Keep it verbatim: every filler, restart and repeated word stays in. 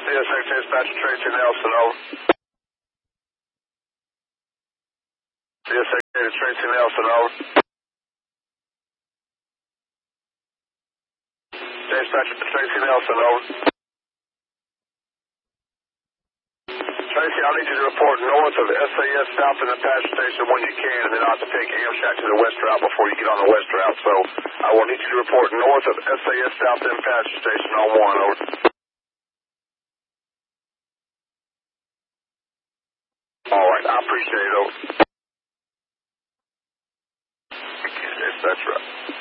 Yes, Secretary Dispatcher Tracy Nelson, over. Yes, Secretary Tracy Nelson, over. Dispatcher Tracy Nelson, over. Tracy, I need you to report north of S A S South in the Apache Station when you can, and then I'll have to take Amtrak to the west route before you get on the west route. So I will need you to report north of S A S South in the Apache Station on one, over. All right, I appreciate it, over. Yes, that's right.